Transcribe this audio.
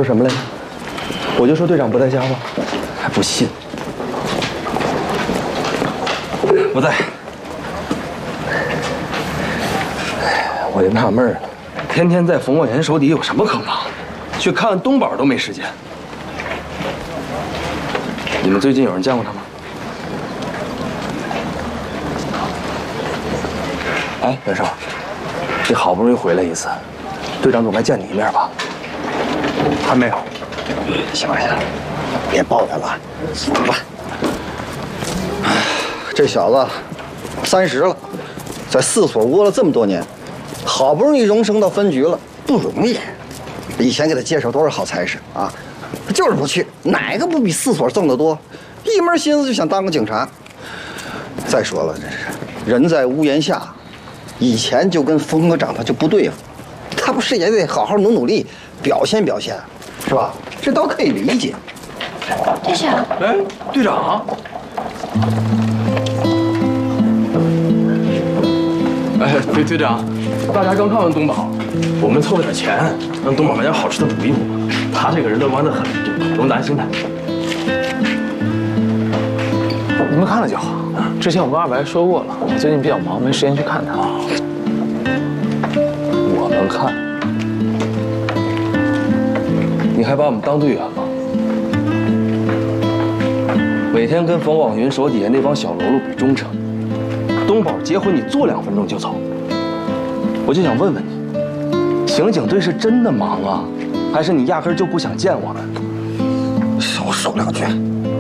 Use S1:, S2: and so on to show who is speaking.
S1: 什么来着？我就说队长不在家吗？还不信。不在。我就纳闷了，天天在冯广元手底有什么可忙？去看看东宝都没时间。你们最近有人见过他吗？哎，袁绍，你好不容易回来一次，队长总该见你一面吧？还没有。
S2: 行了行了，别抱怨了，走吧。这小子30了，在4所窝了这么多年，好不容易荣升到分局了，不容易。以前给他介绍多少好差事啊，他就是不去，哪个不比4所挣得多？一门心思就想当个警察。再说了，这是人在屋檐下，以前就跟冯科长他就不对付，他不是也得好好努力表现表现，是吧？这都可以理解。
S3: 队长，
S1: 哎，队长。哎，队长，大家刚看完东宝，我们凑了点钱，让东宝买点好吃的补一补。他这个人乐观得很，不用担心他。
S4: 你们看了就好。之前我跟二白说过了，我最近比较忙，没时间去看他。
S1: 我们看，你还把我们当队员吗？每天跟冯广云手底下那帮小喽啰比忠诚，东宝结婚你坐2分钟就走。我就想问问你，刑警队是真的忙啊，还是你压根就不想见我们？
S2: 少说2句，